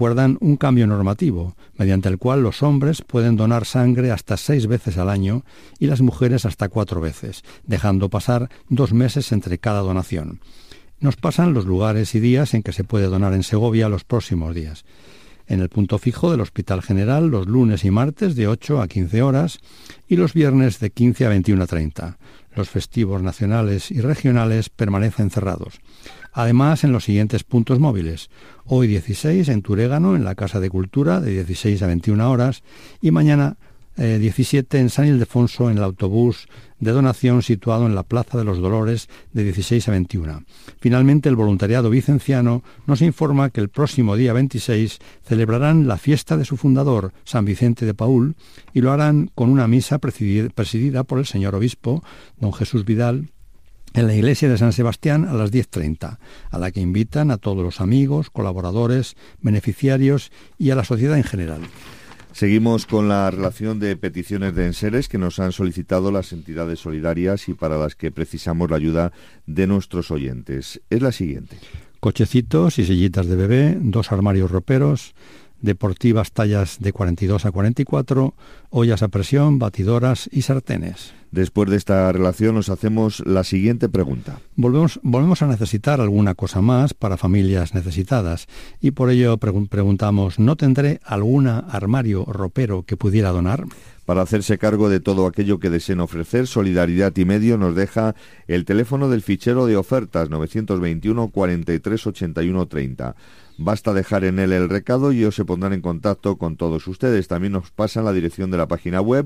recuerdan un cambio normativo, mediante el cual los hombres pueden donar sangre hasta 6 veces al año y las mujeres hasta 4 veces, dejando pasar 2 meses entre cada donación. Nos pasan los lugares y días en que se puede donar en Segovia los próximos días. En el punto fijo del Hospital General los lunes y martes de 8 a 15 horas y los viernes de 15 a 21:30. Los festivos nacionales y regionales permanecen cerrados. Además, en los siguientes puntos móviles: hoy 16 en Turégano, en la Casa de Cultura, de 16 a 21 horas, y mañana 17 en San Ildefonso, en el autobús de donación situado en la Plaza de los Dolores, de 16 a 21. Finalmente, el voluntariado vicenciano nos informa que el próximo día 26 celebrarán la fiesta de su fundador, San Vicente de Paúl, y lo harán con una misa presidida por el señor obispo, don Jesús Vidal, en la iglesia de San Sebastián a las 10:30, a la que invitan a todos los amigos, colaboradores, beneficiarios y a la sociedad en general. Seguimos con la relación de peticiones de enseres que nos han solicitado las entidades solidarias y para las que precisamos la ayuda de nuestros oyentes. Es la siguiente: cochecitos y sillitas de bebé, 2 armarios roperos, deportivas tallas de 42 a 44, ollas a presión, batidoras y sartenes. Después de esta relación nos hacemos la siguiente pregunta. Volvemos a necesitar alguna cosa más para familias necesitadas y por ello preguntamos, ¿no tendré algún armario ropero que pudiera donar? Para hacerse cargo de todo aquello que deseen ofrecer, Solidaridad y Medio nos deja el teléfono del fichero de ofertas 921 43 81 30. Basta dejar en él el recado y ellos se pondrán en contacto con todos ustedes. También nos pasan la dirección de la página web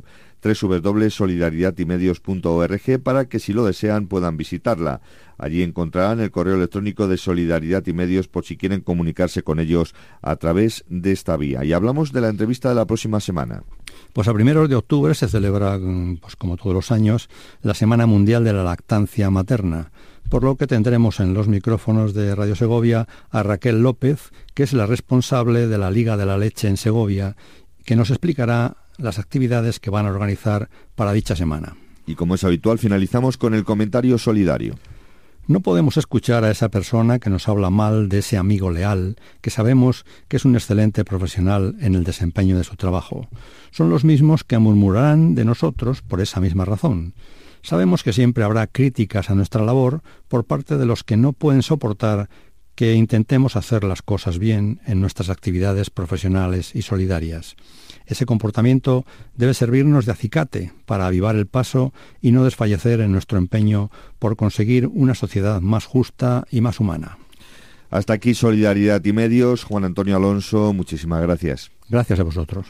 www.solidaridadyMedios.org para que, si lo desean, puedan visitarla. Allí encontrarán el correo electrónico de Solidaridad y Medios por si quieren comunicarse con ellos a través de esta vía. Y hablamos de la entrevista de la próxima semana. Pues a 1 de octubre se celebra, pues como todos los años, la Semana Mundial de la Lactancia Materna, por lo que tendremos en los micrófonos de Radio Segovia a Raquel López, que es la responsable de la Liga de la Leche en Segovia, que nos explicará las actividades que van a organizar para dicha semana. Y como es habitual, finalizamos con el comentario solidario. No podemos escuchar a esa persona que nos habla mal de ese amigo leal, que sabemos que es un excelente profesional en el desempeño de su trabajo. Son los mismos que murmurarán de nosotros por esa misma razón. Sabemos que siempre habrá críticas a nuestra labor por parte de los que no pueden soportar que intentemos hacer las cosas bien en nuestras actividades profesionales y solidarias. Ese comportamiento debe servirnos de acicate para avivar el paso y no desfallecer en nuestro empeño por conseguir una sociedad más justa y más humana. Hasta aquí Solidaridad y Medios. Juan Antonio Alonso, muchísimas gracias. Gracias a vosotros.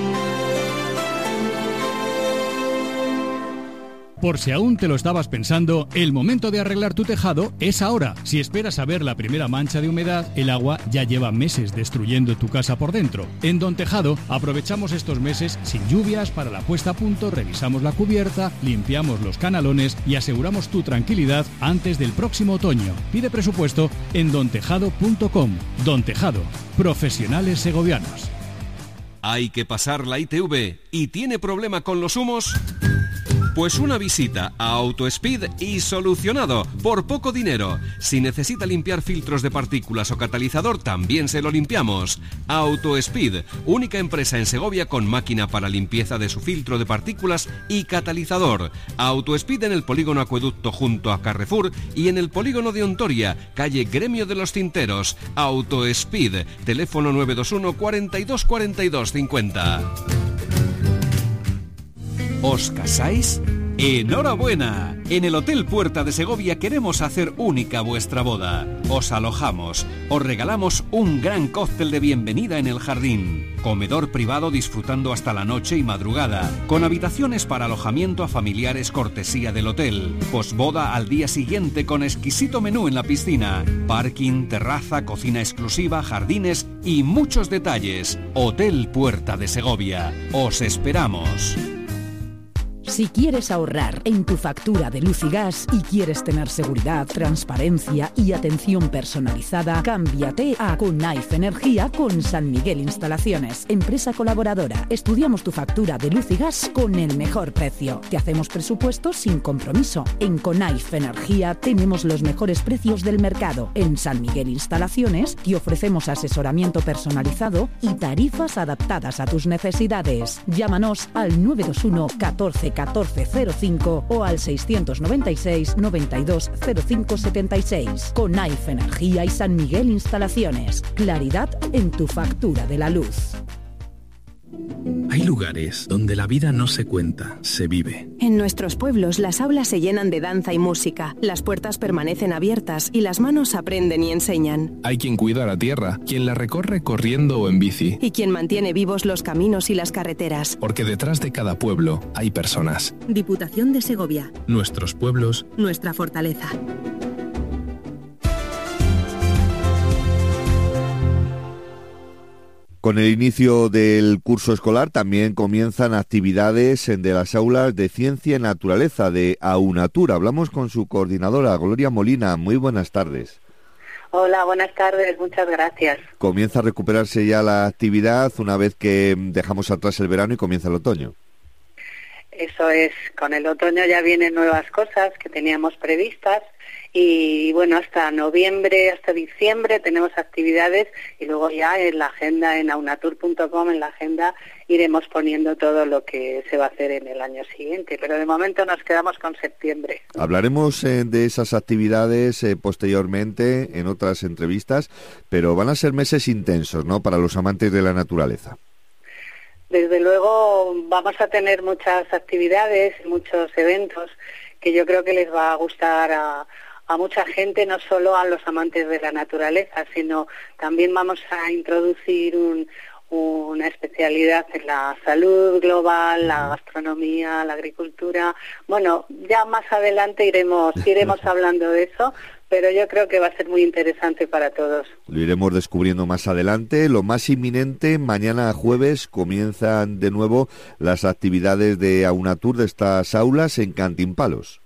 Por si aún te lo estabas pensando, el momento de arreglar tu tejado es ahora. Si esperas a ver la primera mancha de humedad, el agua ya lleva meses destruyendo tu casa por dentro. En Don Tejado aprovechamos estos meses sin lluvias para la puesta a punto, revisamos la cubierta, limpiamos los canalones y aseguramos tu tranquilidad antes del próximo otoño. Pide presupuesto en dontejado.com. Don Tejado, profesionales segovianos. ¿Hay que pasar la ITV y tiene problema con los humos? Pues una visita a AutoSpeed y solucionado, por poco dinero. Si necesita limpiar filtros de partículas o catalizador, también se lo limpiamos. AutoSpeed, única empresa en Segovia con máquina para limpieza de su filtro de partículas y catalizador. AutoSpeed en el polígono Acueducto junto a Carrefour y en el polígono de Ontoria, calle Gremio de los Tinteros. AutoSpeed, teléfono 921 42 42 50. ¿Os casáis? ¡Enhorabuena! En el Hotel Puerta de Segovia queremos hacer única vuestra boda. Os alojamos, os regalamos un gran cóctel de bienvenida en el jardín, comedor privado disfrutando hasta la noche y madrugada, con habitaciones para alojamiento a familiares cortesía del hotel, posboda al día siguiente con exquisito menú en la piscina, parking, terraza, cocina exclusiva, jardines y muchos detalles. Hotel Puerta de Segovia. Os esperamos. Si quieres ahorrar en tu factura de luz y gas y quieres tener seguridad, transparencia y atención personalizada, cámbiate a Conaife Energía con San Miguel Instalaciones, empresa colaboradora. Estudiamos tu factura de luz y gas con el mejor precio. Te hacemos presupuestos sin compromiso. En Conaife Energía tenemos los mejores precios del mercado. En San Miguel Instalaciones te ofrecemos asesoramiento personalizado y tarifas adaptadas a tus necesidades. Llámanos al 921 14 14 05 o al 696 92 05 76. Conaife Energía y San Miguel Instalaciones. Claridad en tu factura de la luz. Hay lugares donde la vida no se cuenta, se vive. En nuestros pueblos las aulas se llenan de danza y música, las puertas permanecen abiertas y las manos aprenden y enseñan. Hay quien cuida la tierra, quien la recorre corriendo o en bici. Y quien mantiene vivos los caminos y las carreteras. Porque detrás de cada pueblo hay personas. Diputación de Segovia. Nuestros pueblos. Nuestra fortaleza. Con el inicio del curso escolar también comienzan actividades de las aulas de Ciencia y Naturaleza de AUNATUR. Hablamos con su coordinadora, Gloria Molina. Muy buenas tardes. Hola, buenas tardes, muchas gracias. Comienza a recuperarse ya la actividad una vez que dejamos atrás el verano y comienza el otoño. Eso es, con el otoño ya vienen nuevas cosas que teníamos previstas. Y bueno, hasta noviembre, hasta diciembre tenemos actividades y luego ya en la agenda, en aunatur.com, en la agenda iremos poniendo todo lo que se va a hacer en el año siguiente, pero de momento nos quedamos con septiembre. Hablaremos de esas actividades posteriormente en otras entrevistas, pero van a ser meses intensos, ¿no?, para los amantes de la naturaleza. Desde luego vamos a tener muchas actividades, muchos eventos que yo creo que les va a gustar a mucha gente, no solo a los amantes de la naturaleza, sino también vamos a introducir una especialidad en la salud global, la gastronomía, la agricultura. Bueno, ya más adelante iremos hablando de eso, pero yo creo que va a ser muy interesante para todos. Lo iremos descubriendo más adelante. Lo más inminente, mañana jueves comienzan de nuevo las actividades de AUNATUR de estas aulas en Cantimpalos.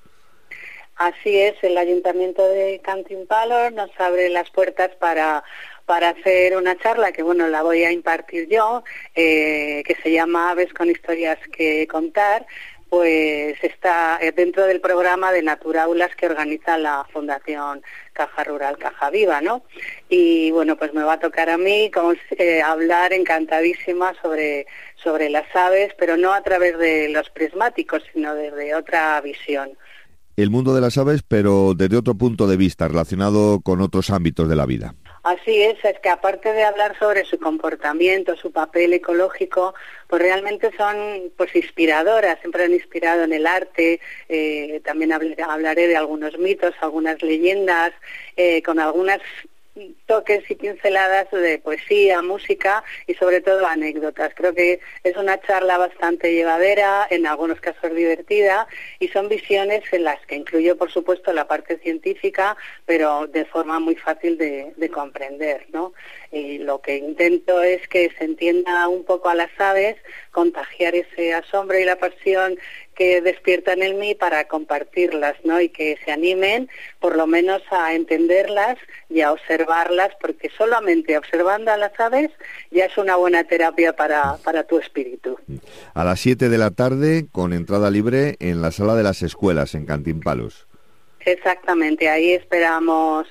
Así es, el Ayuntamiento de Cantimpalos nos abre las puertas para hacer una charla que, bueno, la voy a impartir yo, que se llama Aves con historias que contar. Pues está dentro del programa de Naturaulas que organiza la Fundación Caja Rural Caja Viva, ¿no? Y bueno, pues me va a tocar a mí hablar encantadísima sobre las aves, pero no a través de los prismáticos, sino desde otra visión. El mundo de las aves, pero desde otro punto de vista, relacionado con otros ámbitos de la vida. Así es que aparte de hablar sobre su comportamiento, su papel ecológico, pues realmente son pues inspiradoras, siempre han inspirado en el arte. También hablaré de algunos mitos, algunas leyendas, con algunas toques y pinceladas de poesía, música y sobre todo anécdotas. Creo que es una charla bastante llevadera, en algunos casos divertida, y son visiones en las que incluyo, por supuesto, la parte científica, pero de forma muy fácil de comprender, ¿no? Y lo que intento es que se entienda un poco a las aves, contagiar ese asombro y la pasión que despiertan en mí para compartirlas, ¿no? Y que se animen por lo menos a entenderlas y a observarlas, porque solamente observando a las aves ya es una buena terapia para tu espíritu. A las 7 de la tarde, con entrada libre en la sala de las escuelas en Cantimpalos. Exactamente, ahí esperamos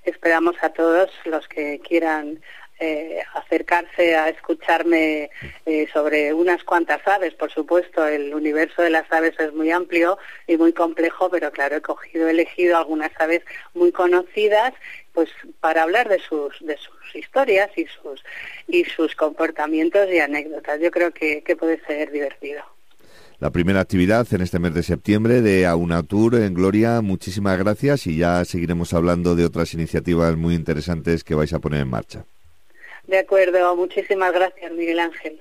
a todos los que quieran acercarse a escucharme sobre unas cuantas aves. Por supuesto, el universo de las aves es muy amplio y muy complejo, pero claro, he elegido algunas aves muy conocidas, pues para hablar de sus historias y sus comportamientos y anécdotas. Yo creo que puede ser divertido. La primera actividad en este mes de septiembre de AUNATUR. En Gloria, muchísimas gracias y ya seguiremos hablando de otras iniciativas muy interesantes que vais a poner en marcha. De acuerdo, muchísimas gracias, Miguel Ángel.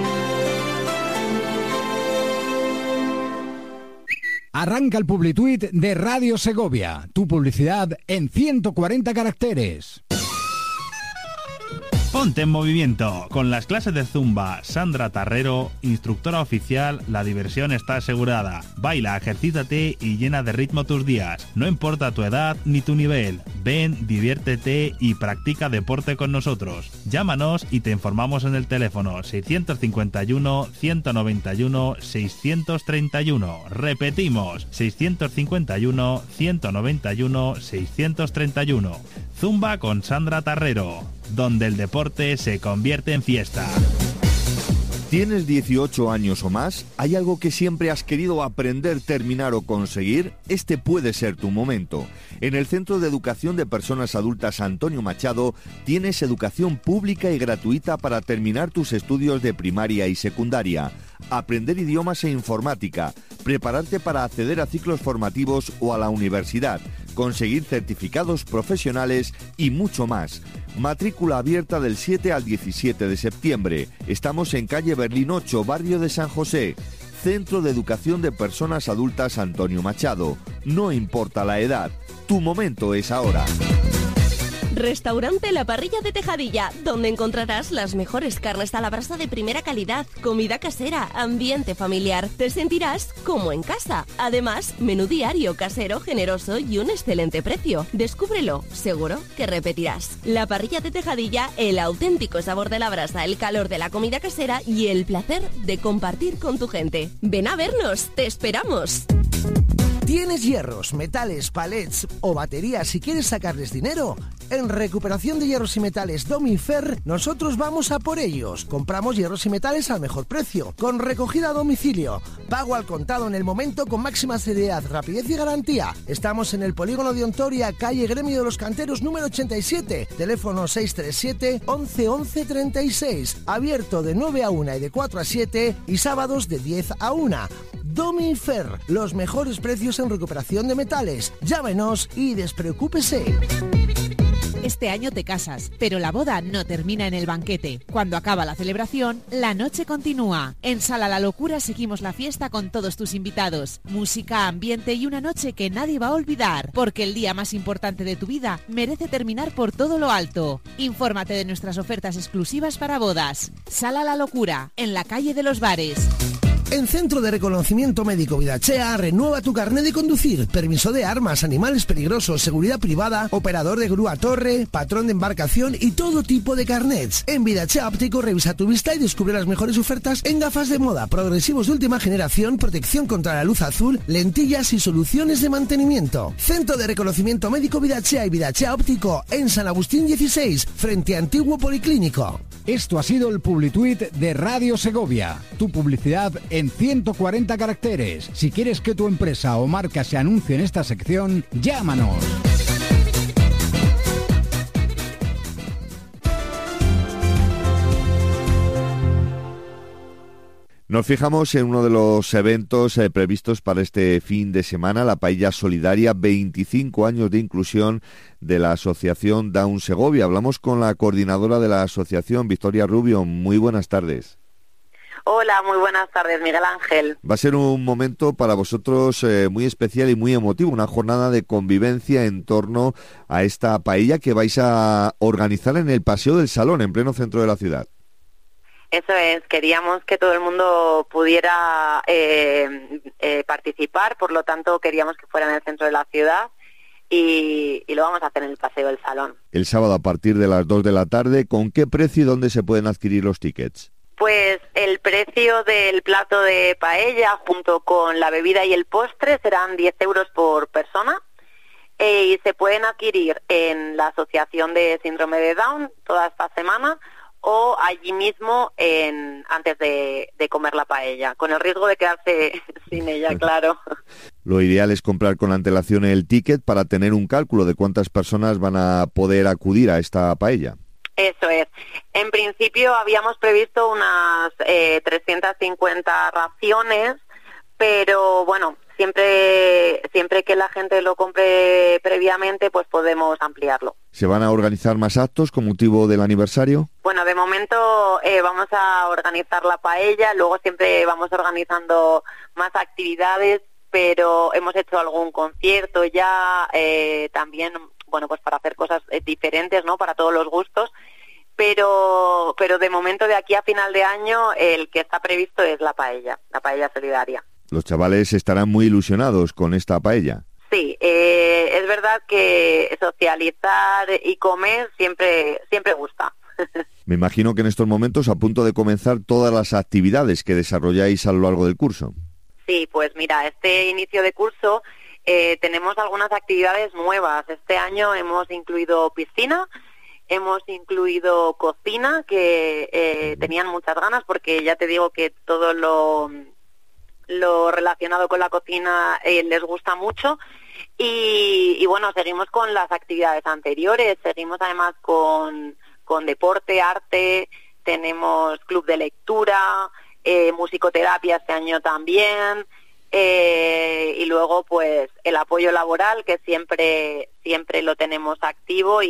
Arranca el Publituit de Radio Segovia, tu publicidad en 140 caracteres. Ponte en movimiento. Con las clases de Zumba, Sandra Tarrero, instructora oficial, la diversión está asegurada. Baila, ejercítate y llena de ritmo tus días. No importa tu edad ni tu nivel. Ven, diviértete y practica deporte con nosotros. Llámanos y te informamos en el teléfono 651 191 631. Repetimos, 651 191 631. Zumba con Sandra Tarrero, donde el deporte se convierte en fiesta. ¿Tienes 18 años o más? ¿Hay algo que siempre has querido aprender, terminar o conseguir? Este puede ser tu momento. En el Centro de Educación de Personas Adultas Antonio Machado tienes educación pública y gratuita para terminar tus estudios de primaria y secundaria, aprender idiomas e informática, prepararte para acceder a ciclos formativos o a la universidad, conseguir certificados profesionales y mucho más. Matrícula abierta del 7 al 17 de septiembre. Estamos en calle Berlín 8, barrio de San José. Centro de Educación de Personas Adultas Antonio Machado. No importa la edad, tu momento es ahora. Restaurante La Parrilla de Tejadilla, donde encontrarás las mejores carnes a la brasa de primera calidad, comida casera, ambiente familiar. Te sentirás como en casa. Además, menú diario, casero, generoso y un excelente precio. Descúbrelo, seguro que repetirás. La Parrilla de Tejadilla, el auténtico sabor de la brasa, el calor de la comida casera y el placer de compartir con tu gente. Ven a vernos, te esperamos. ¿Tienes hierros, metales, palets o baterías y quieres sacarles dinero? En Recuperación de Hierros y Metales Domifer, nosotros vamos a por ellos. Compramos hierros y metales al mejor precio, con recogida a domicilio, pago al contado en el momento con máxima seriedad, rapidez y garantía. Estamos en el Polígono de Ontoria, calle Gremio de los Canteros número 87, teléfono 637 11 11 36, abierto de 9 a 1 y de 4 a 7 y sábados de 10 a 1. Domifer, los mejores precios en recuperación de metales. Llámenos y despreocúpese. Este año te casas, pero la boda no termina en el banquete. Cuando acaba la celebración, la noche continúa. En Sala La Locura seguimos la fiesta con todos tus invitados. Música, ambiente y una noche que nadie va a olvidar, porque el día más importante de tu vida merece terminar por todo lo alto. Infórmate de nuestras ofertas exclusivas para bodas. Sala La Locura, en la calle de los Bares. En Centro de Reconocimiento Médico Vidachea, renueva tu carnet de conducir, permiso de armas, animales peligrosos, seguridad privada, operador de grúa torre, patrón de embarcación y todo tipo de carnets. En Vidachea Óptico revisa tu vista y descubre las mejores ofertas en gafas de moda, progresivos de última generación, protección contra la luz azul, lentillas y soluciones de mantenimiento. Centro de Reconocimiento Médico Vidachea y Vidachea Óptico en San Agustín 16, frente a Antiguo Policlínico. Esto ha sido el Publituit de Radio Segovia, tu publicidad en 140 caracteres. Si quieres que tu empresa o marca se anuncie en esta sección, llámanos. Nos fijamos en uno de los eventos previstos para este fin de semana, la Paella Solidaria, 25 años de inclusión de la Asociación Down Segovia. Hablamos con la coordinadora de la asociación, Victoria Rubio. Muy buenas tardes. Hola, muy buenas tardes, Miguel Ángel. Va a ser un momento para vosotros muy especial y muy emotivo, una jornada de convivencia en torno a esta paella que vais a organizar en el Paseo del Salón, en pleno centro de la ciudad. Eso es, queríamos que todo el mundo pudiera participar, por lo tanto queríamos que fuera en el centro de la ciudad y lo vamos a hacer en el Paseo del Salón. El sábado a partir de las 2 de la tarde, ¿con qué precio y dónde se pueden adquirir los tickets? Pues el precio del plato de paella junto con la bebida y el postre serán 10 euros por persona y se pueden adquirir en la Asociación de Síndrome de Down toda esta semana o allí mismo antes de comer la paella, con el riesgo de quedarse sin ella, claro. Lo ideal es comprar con antelación el ticket para tener un cálculo de cuántas personas van a poder acudir a esta paella. Eso es. En principio habíamos previsto unas 350 raciones, pero bueno, siempre que la gente lo compre previamente, pues podemos ampliarlo. ¿Se van a organizar más actos con motivo del aniversario? Bueno, de momento vamos a organizar la paella, luego siempre vamos organizando más actividades, pero hemos hecho algún concierto ya también, bueno, pues para hacer cosas diferentes, ¿no? Para todos los gustos, pero de momento de aquí a final de año el que está previsto es la paella solidaria. Los chavales estarán muy ilusionados con esta paella. Sí, es verdad que socializar y comer siempre gusta. Me imagino que en estos momentos a punto de comenzar todas las actividades que desarrolláis a lo largo del curso. Sí, pues mira, este inicio de curso tenemos algunas actividades nuevas. Este año hemos incluido piscina, hemos incluido cocina, que tenían muchas ganas porque ya te digo que todo lo relacionado con la cocina les gusta mucho. Y bueno, seguimos con las actividades anteriores, seguimos además con deporte, arte, tenemos club de lectura, musicoterapia este año también, y luego pues el apoyo laboral, que siempre lo tenemos activo,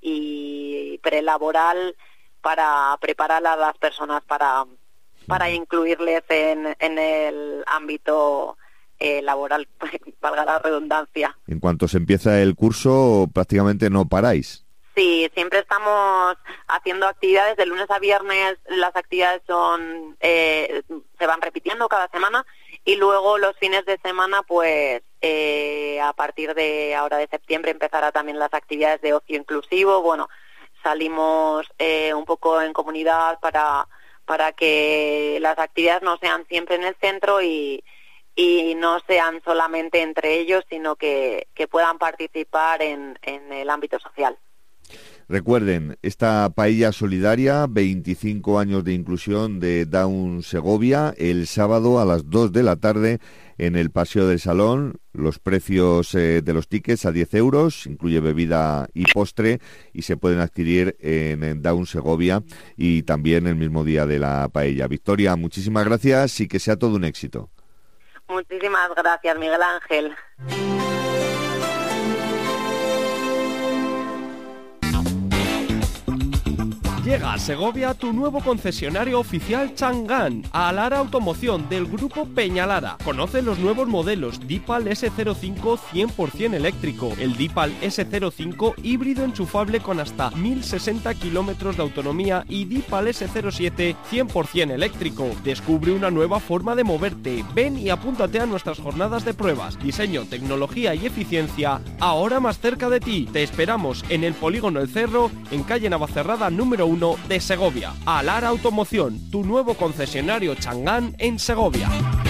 y prelaboral para preparar a las personas para incluirles en el ámbito laboral, valga la redundancia. En cuanto se empieza el curso, prácticamente no paráis. Sí, siempre estamos haciendo actividades. De lunes a viernes las actividades se van repitiendo cada semana, y luego los fines de semana, pues a partir de ahora de septiembre empezará también las actividades de ocio inclusivo. Bueno, salimos un poco en comunidad para que las actividades no sean siempre en el centro y no sean solamente entre ellos, sino que puedan participar en el ámbito social. Recuerden, esta paella solidaria, 25 años de inclusión de Down Segovia, el sábado a las 2 de la tarde en el Paseo del Salón. Los precios de los tickets a 10 euros, incluye bebida y postre, y se pueden adquirir en Down Segovia y también el mismo día de la paella. Victoria, muchísimas gracias y que sea todo un éxito. Muchísimas gracias, Miguel Ángel. Llega a Segovia tu nuevo concesionario oficial Chang'an, a Lara Automoción del grupo Peñalara. Conoce los nuevos modelos Deepal S05 100% eléctrico, el Deepal S05 híbrido enchufable con hasta 1060 kilómetros de autonomía y Deepal S07 100% eléctrico. Descubre una nueva forma de moverte. Ven y apúntate a nuestras jornadas de pruebas. Diseño, tecnología y eficiencia, ahora más cerca de ti. Te esperamos en el Polígono El Cerro, en calle Navacerrada número 1 de Segovia. Alara Automoción, tu nuevo concesionario Chang'an en Segovia.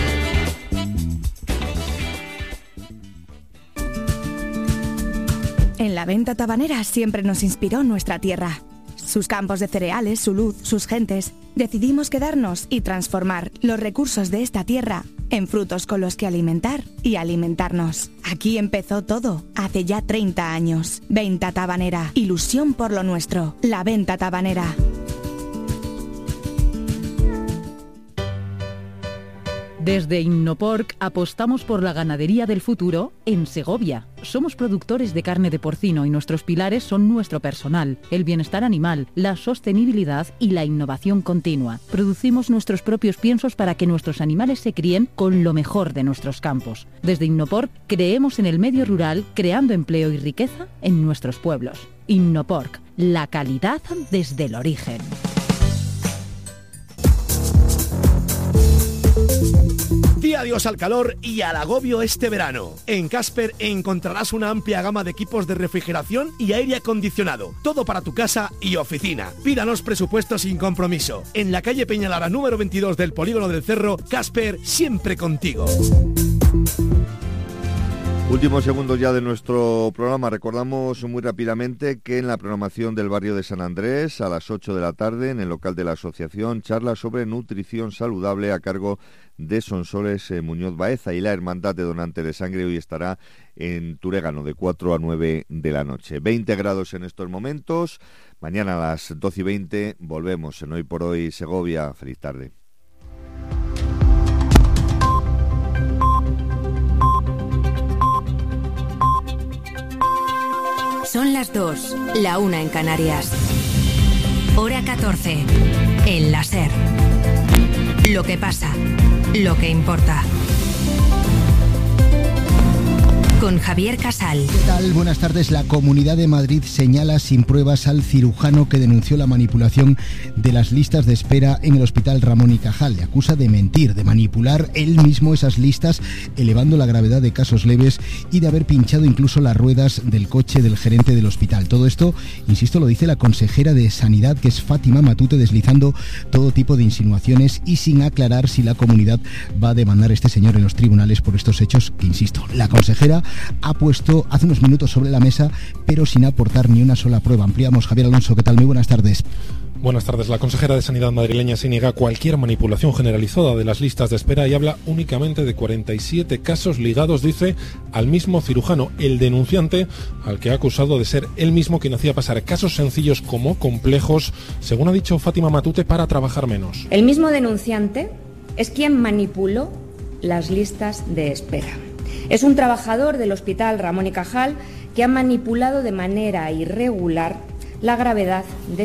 En la venta tabanera siempre nos inspiró nuestra tierra. Sus campos de cereales, su luz, sus gentes. Decidimos quedarnos y transformar los recursos de esta tierra en frutos con los que alimentar y alimentarnos. Aquí empezó todo, hace ya 30 años. Venta tabanera, ilusión por lo nuestro. La venta tabanera. Desde Innoporc apostamos por la ganadería del futuro en Segovia. Somos productores de carne de porcino y nuestros pilares son nuestro personal, el bienestar animal, la sostenibilidad y la innovación continua. Producimos nuestros propios piensos para que nuestros animales se críen con lo mejor de nuestros campos. Desde Innoporc creemos en el medio rural, creando empleo y riqueza en nuestros pueblos. Innoporc, la calidad desde el origen. Di adiós al calor y al agobio este verano. En Casper encontrarás una amplia gama de equipos de refrigeración y aire acondicionado. Todo para tu casa y oficina. Pídanos presupuesto sin compromiso. En la calle Peñalara número 22 del Polígono del Cerro, Casper, siempre contigo. Últimos segundos ya de nuestro programa. Recordamos muy rápidamente que en la programación del barrio de San Andrés, a las 8 de la tarde, en el local de la asociación, charla sobre nutrición saludable a cargo de Sonsoles Muñoz Baeza, y la Hermandad de Donantes de Sangre hoy estará en Turégano de 4 a 9 de la noche. 20 grados en estos momentos. Mañana a las 12:20 volvemos en Hoy por Hoy Segovia. Feliz tarde. Son las 2, la 1 en Canarias. Hora 14, en la SER. Lo que pasa, lo que importa. con Javier Casal. ¿Qué tal? Buenas tardes. La Comunidad de Madrid señala sin pruebas al cirujano que denunció la manipulación de las listas de espera en el Hospital Ramón y Cajal. Le acusa de mentir, de manipular él mismo esas listas, elevando la gravedad de casos leves y de haber pinchado incluso las ruedas del coche del gerente del hospital. Todo esto, insisto, lo dice la consejera de Sanidad, que es Fátima Matute, deslizando todo tipo de insinuaciones y sin aclarar si la comunidad va a demandar a este señor en los tribunales por estos hechos que, insisto, la consejera ha puesto hace unos minutos sobre la mesa, pero sin aportar ni una sola prueba. Ampliamos. Javier Alonso, ¿qué tal? Muy buenas tardes. Buenas tardes. La consejera de Sanidad madrileña se niega a cualquier manipulación generalizada de las listas de espera y habla únicamente de 47 casos ligados, dice, al mismo cirujano, el denunciante, al que ha acusado de ser él mismo quien hacía pasar casos sencillos como complejos, según ha dicho Fátima Matute, para trabajar menos. El mismo denunciante es quien manipuló las listas de espera. Es un trabajador del Hospital Ramón y Cajal que ha manipulado de manera irregular la gravedad de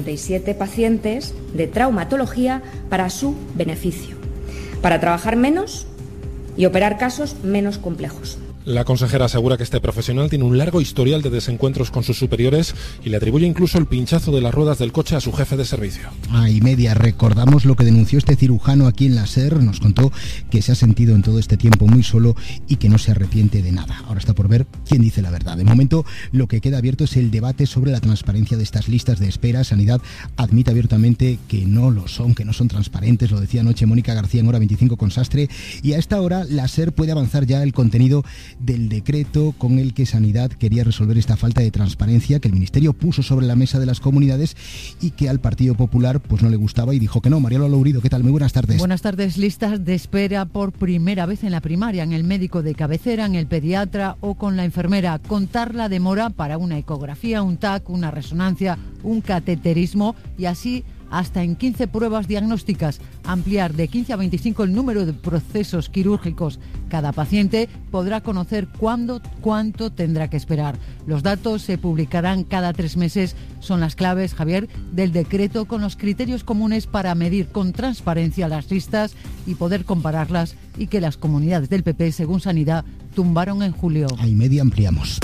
57 pacientes de traumatología para su beneficio, para trabajar menos y operar casos menos complejos. La consejera asegura que este profesional tiene un largo historial de desencuentros con sus superiores y le atribuye incluso el pinchazo de las ruedas del coche a su jefe de servicio. Y media, recordamos lo que denunció este cirujano aquí en la SER. Nos contó que se ha sentido en todo este tiempo muy solo y que no se arrepiente de nada. Ahora está por ver quién dice la verdad. De momento, lo que queda abierto es el debate sobre la transparencia de estas listas de espera. Sanidad admite abiertamente que no lo son, que no son transparentes. Lo decía anoche Mónica García en Hora 25 con Sastre. Y a esta hora la SER puede avanzar ya el contenido del decreto con el que Sanidad quería resolver esta falta de transparencia que el Ministerio puso sobre la mesa de las comunidades y que al Partido Popular pues no le gustaba y dijo que no. Mariano Lourido, ¿qué tal? Muy buenas tardes. Buenas tardes. Listas de espera por primera vez en la primaria, en el médico de cabecera, en el pediatra o con la enfermera. Contar la demora para una ecografía, un TAC, una resonancia, un cateterismo y así hasta en 15 pruebas diagnósticas. Ampliar de 15 a 25 el número de procesos quirúrgicos. Cada paciente podrá conocer cuánto tendrá que esperar. Los datos se publicarán cada 3 meses. Son las claves, Javier, del decreto con los criterios comunes para medir con transparencia las listas y poder compararlas y que las comunidades del PP, según Sanidad, tumbaron en julio. Ahí media ampliamos.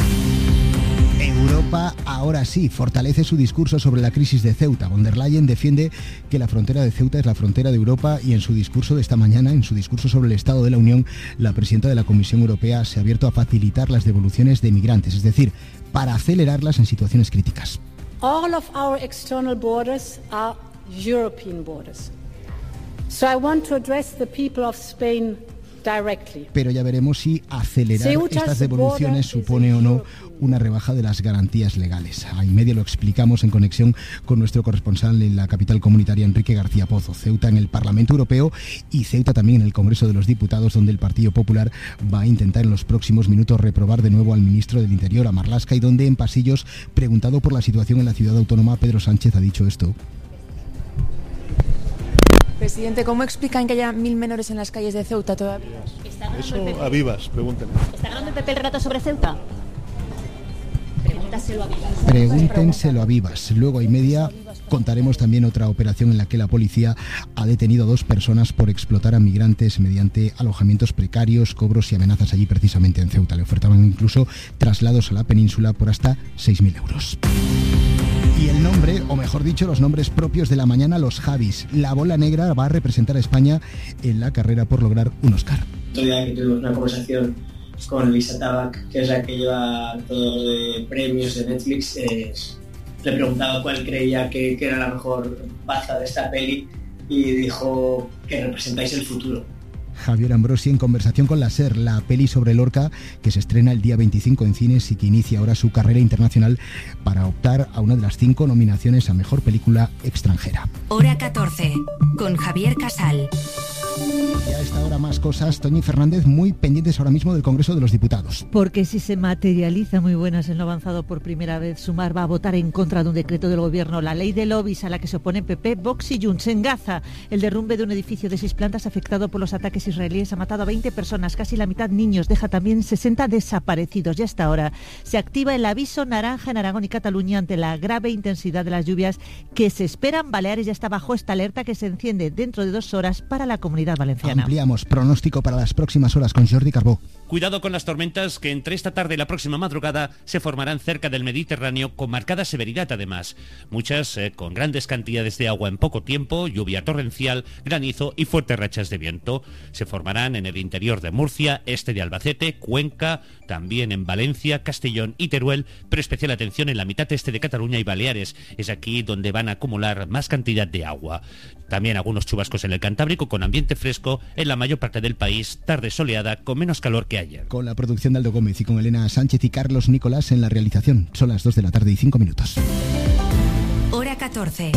Europa ahora sí fortalece su discurso sobre la crisis de Ceuta. Von der Leyen defiende que la frontera de Ceuta es la frontera de Europa y en su discurso de esta mañana, en su discurso sobre el Estado de la Unión, la presidenta de la Comisión Europea se ha abierto a facilitar las devoluciones de migrantes, es decir, para acelerarlas en situaciones críticas. All of our external borders are European borders. So I want to address the people of Spain directly. Pero ya veremos si acelerar estas devoluciones supone o no una rebaja de las garantías legales. A media lo explicamos en conexión con nuestro corresponsal en la capital comunitaria, Enrique García Pozo. Ceuta en el Parlamento Europeo y Ceuta también en el Congreso de los Diputados, donde el Partido Popular va a intentar en los próximos minutos reprobar de nuevo al ministro del Interior, a Marlaska, y donde en pasillos, preguntado por la situación en la ciudad autónoma, Pedro Sánchez ha dicho esto. Presidente, ¿cómo explican que haya 1000 menores en las calles de Ceuta todavía? Eso a Vivas, pregúntenle. ¿Está ganando el PP el relato sobre Ceuta? Pregúntenselo a Vivas. Luego a media contaremos también otra operación en la que la policía ha detenido a 2 personas por explotar a migrantes mediante alojamientos precarios, cobros y amenazas allí precisamente en Ceuta. Le ofertaban incluso traslados a la península por hasta 6.000 euros. Y el nombre, o mejor dicho, los nombres propios de la mañana, los Javis. La bola negra va a representar a España en la carrera por lograr un Oscar. Otro día que tuvimos una conversación con Lisa Tabak, que es la que lleva todo de premios de Netflix, le preguntaba cuál creía que era la mejor baza de esta peli y dijo que representáis el futuro. Javier Ambrosi en conversación con la SER, la peli sobre Lorca que se estrena el día 25 en cines y que inicia ahora su carrera internacional para optar a una de las 5 nominaciones a Mejor Película Extranjera. Hora 14, con Javier Casal. Y a esta hora más cosas. Toñi Fernández, muy pendientes ahora mismo del Congreso de los Diputados. Porque si se materializa muy buenas en lo avanzado por primera vez, Sumar va a votar en contra de un decreto del Gobierno, la ley de lobbies a la que se oponen PP, Vox y Junts. En Gaza, el derrumbe de un edificio de 6 plantas afectado por los ataques israelíes ha matado a 20 personas, casi la mitad niños, deja también 60 desaparecidos. Y hasta ahora se activa el aviso naranja en Aragón y Cataluña ante la grave intensidad de las lluvias que se esperan. Baleares ya está bajo esta alerta que se enciende dentro de 2 horas para la Comunidad Comunidad Valenciana. Ampliamos pronóstico para las próximas horas con Jordi Carbó. Cuidado con las tormentas que entre esta tarde y la próxima madrugada se formarán cerca del Mediterráneo con marcada severidad además. Muchas con grandes cantidades de agua en poco tiempo, lluvia torrencial, granizo y fuertes rachas de viento. Se formarán en el interior de Murcia, este de Albacete, Cuenca, también en Valencia, Castellón y Teruel, pero especial atención en la mitad este de Cataluña y Baleares. Es aquí donde van a acumular más cantidad de agua. También algunos chubascos en el Cantábrico con ambiente fresco en la mayor parte del país, tarde soleada con menos calor que ayer. Con la producción de Aldo Gómez y con Elena Sánchez y Carlos Nicolás en la realización. Son las 2 de la tarde y 5 minutos. Hora 14.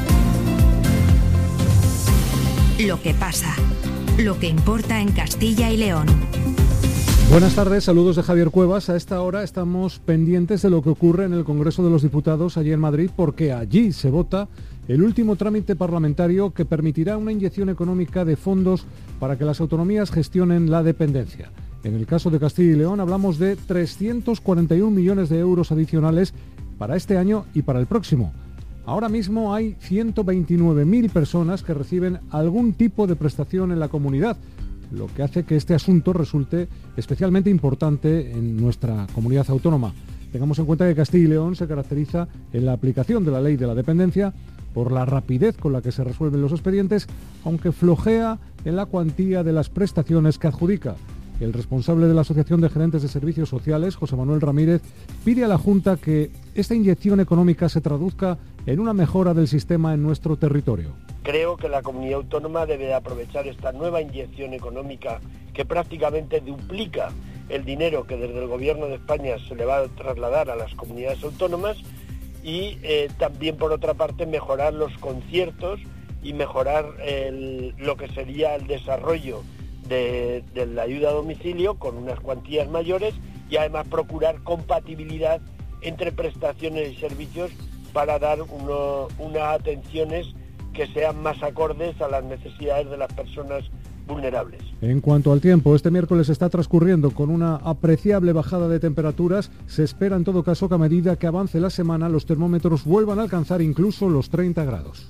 Lo que pasa. Lo que importa en Castilla y León. Buenas tardes, saludos de Javier Cuevas. A esta hora estamos pendientes de lo que ocurre en el Congreso de los Diputados allí en Madrid, porque allí se vota el último trámite parlamentario que permitirá una inyección económica de fondos para que las autonomías gestionen la dependencia. En el caso de Castilla y León hablamos de 341 millones de euros adicionales para este año y para el próximo. Ahora mismo hay 129.000 personas que reciben algún tipo de prestación en la comunidad, lo que hace que este asunto resulte especialmente importante en nuestra comunidad autónoma. Tengamos en cuenta que Castilla y León se caracteriza en la aplicación de la ley de la dependencia por la rapidez con la que se resuelven los expedientes, aunque flojea en la cuantía de las prestaciones que adjudica. El responsable de la Asociación de Gerentes de Servicios Sociales, José Manuel Ramírez, pide a la Junta que esta inyección económica se traduzca en una mejora del sistema en nuestro territorio. Creo que la comunidad autónoma debe aprovechar esta nueva inyección económica que prácticamente duplica el dinero que desde el Gobierno de España se le va a trasladar a las comunidades autónomas y también, por otra parte, mejorar los conciertos y mejorar lo que sería el desarrollo de la ayuda a domicilio con unas cuantías mayores y además procurar compatibilidad entre prestaciones y servicios para dar unas atenciones que sean más acordes a las necesidades de las personas vulnerables. En cuanto al tiempo, este miércoles está transcurriendo con una apreciable bajada de temperaturas. Se espera en todo caso que a medida que avance la semana los termómetros vuelvan a alcanzar incluso los 30 grados.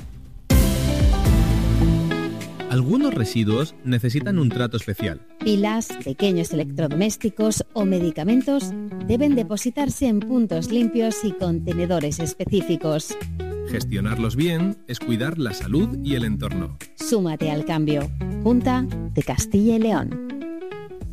Algunos residuos necesitan un trato especial. Pilas, pequeños electrodomésticos o medicamentos deben depositarse en puntos limpios y contenedores específicos. Gestionarlos bien es cuidar la salud y el entorno. Súmate al cambio. Junta de Castilla y León.